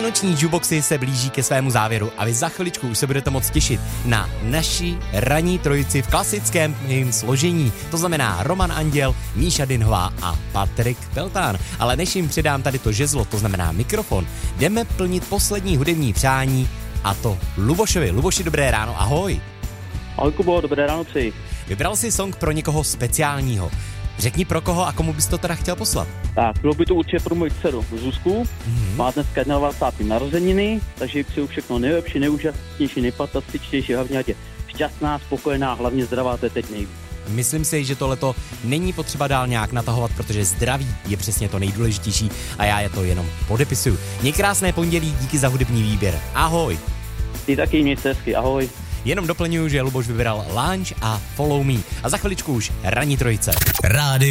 Vánoční jukeboxy se blíží ke svému závěru a vy za chviličku už se budete moc těšit na naši ranní trojici v klasickém jejím složení. To znamená Roman Anděl, Míša Dinhová a Patrik Peltán. Ale než jim předám tady to žezlo, to znamená mikrofon, jdeme plnit poslední hudební přání a to Lubošovi. Luboši, dobré ráno, ahoj. Ahoj Kubo, dobré ráno přeji. Vybral jsi song pro někoho speciálního. Řekni pro koho a komu bys to teda chtěl poslat. Tak, bylo by to určitě pro moji dceru Zuzku. Má dneska 21. narozeniny, takže jí přeju všechno nejlepší, nejúžasnější, nejfantastičtější, hlavně ať je šťastná, spokojená, hlavně zdravá, to je teď nejvíc. Myslím si, že tohleto není potřeba dál nějak natahovat, protože zdraví je přesně to nejdůležitější a já je to jenom podepisuju. Měj krásné pondělí, díky za hudební výběr. Ahoj. Ty taky měj se hezky, ahoj. Jenom doplňuji, že Luboš vybral Lunch a Follow Me. A za chviličku už ranní trojice. Rádio